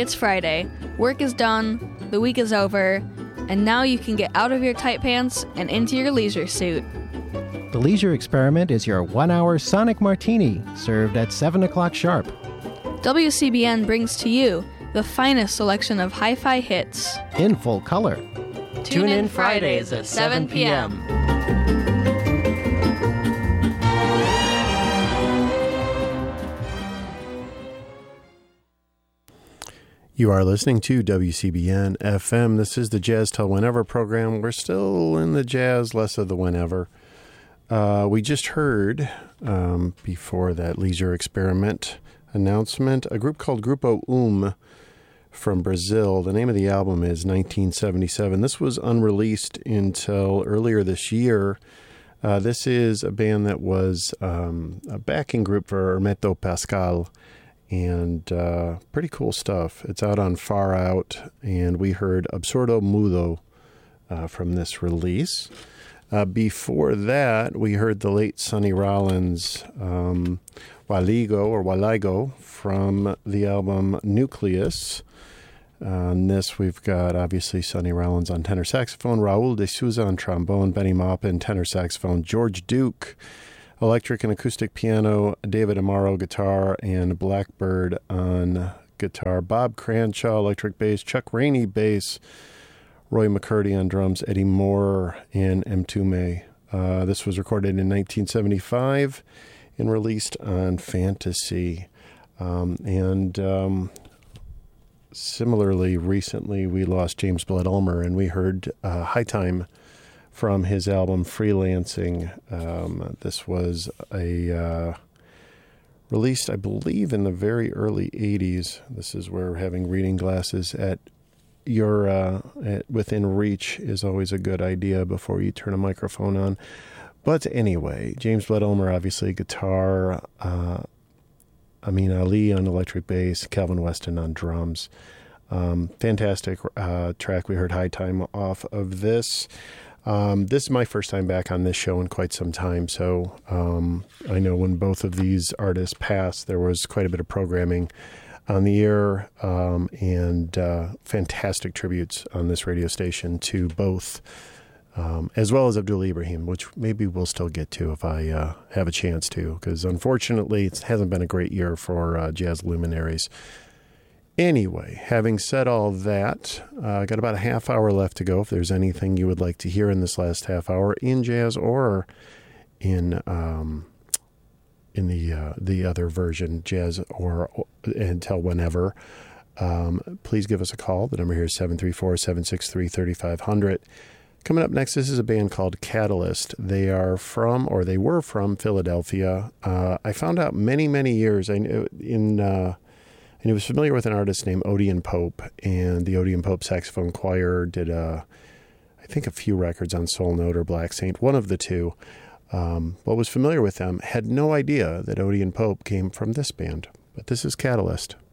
It's Friday, work is done, the week is over, and now you can get out of your tight pants and into your leisure suit. The Leisure Experiment is your 1-hour Sonic Martini, served at 7 o'clock sharp. WCBN brings to you the finest selection of hi-fi hits. In full color. Tune in Fridays at 7 p.m. You are listening to WCBN FM. This is the Jazz Till Whenever program. We're still in the jazz, less of the whenever. We just heard, before that Leisure Experiment announcement, a group called Grupo from Brazil. The name of the album is 1977. This was unreleased until earlier this year. This is a band that was a backing group for Hermeto Pascoal. And pretty cool stuff. It's out on Far Out, and we heard Absurdo Mudo from this release. Before that, we heard the late Sonny Rollins, Waligo from the album Nucleus. On this, we've got, obviously, Sonny Rollins on tenor saxophone, Raul de Souza on trombone, Benny Maupin tenor saxophone, George Duke electric and acoustic piano, David Amaro guitar, and Blackbird on guitar, Bob Cranshaw electric bass, Chuck Rainey bass, Roy McCurdy on drums, Eddie Moore, and Mtume. This was recorded in 1975 and released on Fantasy. Similarly, recently we lost James Blood Ulmer, and we heard High Time from his album Freelancing. This was released, I believe, in the very early 80s. This is where having reading glasses at your within reach is always a good idea before you turn a microphone on. But anyway, James Blood Ulmer, obviously, guitar, Amin Ali on electric bass, Calvin Weston on drums. Fantastic track. We heard High Time off of this. This is my first time back on this show in quite some time, so I know when both of these artists passed, there was quite a bit of programming on the air and fantastic tributes on this radio station to both, as well as Abdul Ibrahim, which maybe we'll still get to if I have a chance to, because unfortunately it hasn't been a great year for jazz luminaries. Anyway, having said all that, got about a half hour left to go. If there's anything you would like to hear in this last half hour in jazz or in the other version, jazz or until whenever, please give us a call. The number here is 734-763-3500. Coming up next, this is a band called Catalyst. They were from Philadelphia. I found out many years and he was familiar with an artist named Odeon Pope, and the Odeon Pope Saxophone Choir did, I think, a few records on Soul Note or Black Saint, one of the two. But was familiar with them, had no idea that Odeon Pope came from this band. But this is Catalyst.